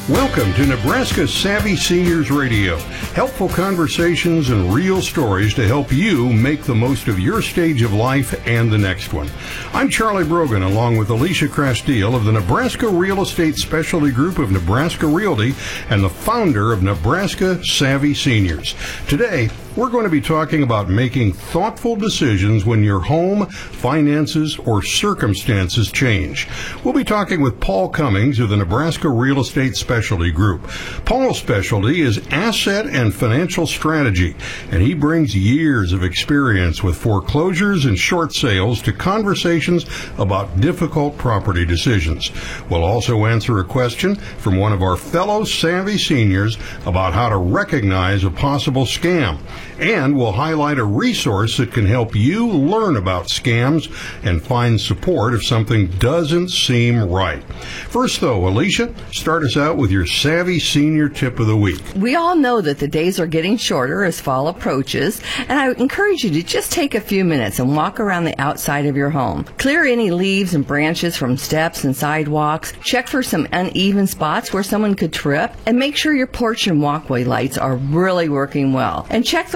Welcome to Nebraska Savvy Seniors Radio. Helpful conversations and real stories to help you make the most of your stage of life and the next one. I'm Charlie Brogan, along with Alicia Crastille of the Nebraska Real Estate Specialty Group of Nebraska Realty and the founder of Nebraska Savvy Seniors. Today, we're going to be talking about making thoughtful decisions when your home, finances, or circumstances change. We'll be talking with Paul Cummings of the Nebraska Real Estate Specialty Group. Paul's specialty is asset and financial strategy, and he brings years of experience with foreclosures and short sales to conversations about difficult property decisions. We'll also answer a question from one of our fellow savvy seniors about how to recognize a possible scam. And we'll highlight a resource that can help you learn about scams and find support if something doesn't seem right. First, though, Alicia, start us out with your Savvy Senior Tip of the Week. We all know that the days are getting shorter as fall approaches, and I encourage you to just take a few minutes and walk around the outside of your home. Clear any leaves and branches from steps and sidewalks, check for some uneven spots where someone could trip, and make sure your porch and walkway lights are really working well. And check